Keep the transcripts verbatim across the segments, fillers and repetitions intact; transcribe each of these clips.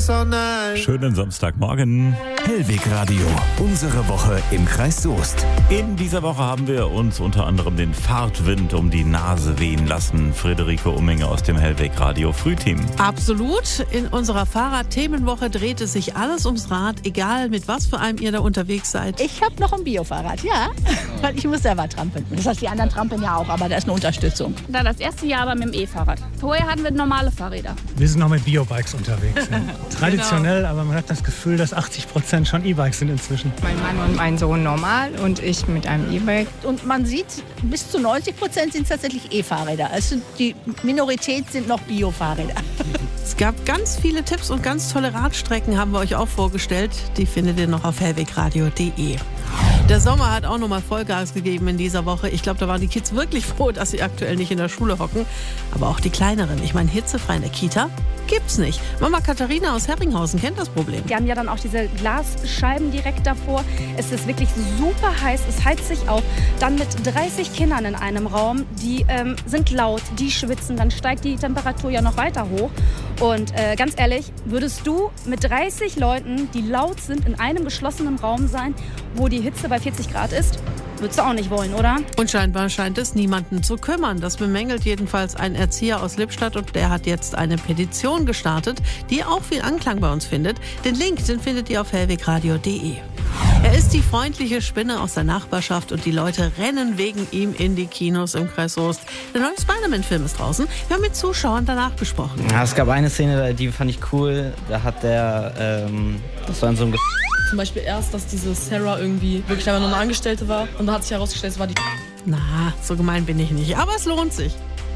all night. Schönen Samstagmorgen. Hellweg Radio, unsere Woche im Kreis Soest. In dieser Woche haben wir uns unter anderem den Fahrtwind um die Nase wehen lassen. Friederike Ummenge aus dem Hellweg Radio Frühteam. Absolut. In unserer Fahrrad-Themenwoche dreht es sich alles ums Rad, egal mit was für einem ihr da unterwegs seid. Ich habe noch ein Biofahrrad, ja, weil ich muss selber trampeln. Das heißt, die anderen trampeln ja auch, aber da ist eine Unterstützung. Dann das erste Jahr aber mit dem E-Fahrrad. Vorher hatten wir normale Fahrräder. Wir sind noch mit Biobikes unterwegs. Ja. Traditionell, genau. Aber man hat das Gefühl, dass achtzig Prozent schon E-Bikes sind inzwischen. Mein Mann und mein Sohn normal und ich mit einem E-Bike. Und man sieht, bis zu neunzig Prozent sind es tatsächlich E-Fahrräder. Also die Minorität sind noch Biofahrräder. Es gab ganz viele Tipps und ganz tolle Radstrecken haben wir euch auch vorgestellt. Die findet ihr noch auf hellwegradio punkt de. Der Sommer hat auch nochmal Vollgas gegeben in dieser Woche. Ich glaube, da waren die Kids wirklich froh, dass sie aktuell nicht in der Schule hocken. Aber auch die Kleineren. Ich meine, hitzefrei in der Kita gibt's nicht. Mama Katharina aus Herringhausen kennt das Problem. Die haben ja dann auch diese Glasscheiben direkt davor. Es ist wirklich super heiß, es heizt sich auf. Dann mit dreißig Kindern in einem Raum, die ähm, sind laut, die schwitzen, dann steigt die Temperatur ja noch weiter hoch. Und äh, ganz ehrlich, würdest du mit dreißig Leuten, die laut sind, in einem geschlossenen Raum sein, wo die Hitze bei vierzig Grad ist? Würdest du auch nicht wollen, oder? Und scheinbar scheint es niemanden zu kümmern. Das bemängelt jedenfalls ein Erzieher aus Lippstadt und der hat jetzt eine Petition gestartet, die auch viel Anklang bei uns findet. Den Link, den findet ihr auf hellwegradio punkt de. Er ist die freundliche Spinne aus der Nachbarschaft und die Leute rennen wegen ihm in die Kinos im Kreis Soest. Der neue Spider-Man-Film ist draußen. Wir haben mit Zuschauern danach gesprochen. Ja, es gab eine Szene, die fand ich cool. Da hat der, ähm, das war in so einem... Ge- Zum Beispiel erst, dass diese Sarah irgendwie wirklich einfach nur eine Angestellte war. Und dann hat sich herausgestellt, es war die... Na, so gemein bin ich nicht. Aber es lohnt sich.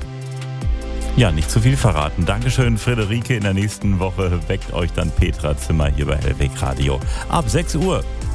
Ja, nicht zu viel verraten. Dankeschön, Friederike. In der nächsten Woche weckt euch dann Petra Zimmer hier bei Hellweg Radio ab sechs Uhr.